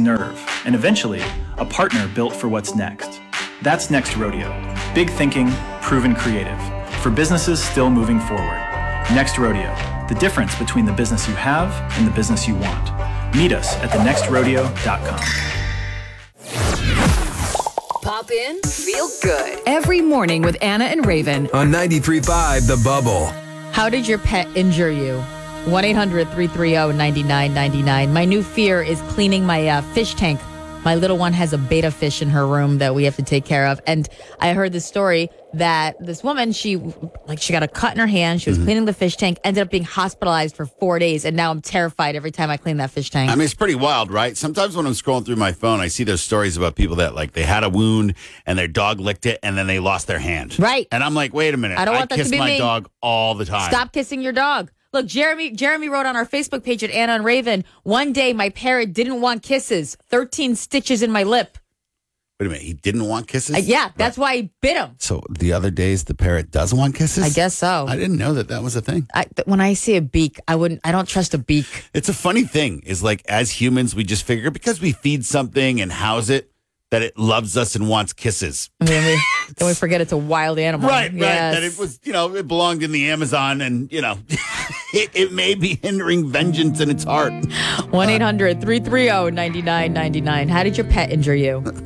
nerve, and eventually, a partner built for what's next. That's Next Rodeo. Big thinking, proven creative. For businesses still moving forward. Next Rodeo. The difference between the business you have and the business you want. Meet us at thenextrodeo.com. Pop in, feel good. Every morning with Anna and Raven. On 93.5 The Bubble. How did your pet injure you? 1-800-330-9999. My new fear is cleaning my fish tank. My little one has a betta fish in her room that we have to take care of. And I heard this story that this woman, she got a cut in her hand. She was cleaning the fish tank, ended up being hospitalized for 4 days. And now I'm terrified every time I clean that fish tank. I mean, it's pretty wild, right? Sometimes when I'm scrolling through my phone, I see those stories about people that they had a wound and their dog licked it and then they lost their hand. Right. And I'm like, wait a minute. I don't want that kiss to be my me. dog all the time. Stop kissing your dog. Look, Jeremy wrote on our Facebook page at Anna and Raven, one day my parrot didn't want kisses, 13 stitches in my lip. Wait a minute. He didn't want kisses? Yeah, that's why I bit him. So the other days the parrot doesn't want kisses? I guess so. I didn't know that was a thing. When I see a beak, I don't trust a beak. It's a funny thing is as humans, we just figure because we feed something and house it, that it loves us and wants kisses. I mean, then we forget it's a wild animal. Right. Yes. That it was, it belonged in the Amazon and, it may be hindering vengeance in its heart. 1-800-330-9999. How did your pet injure you?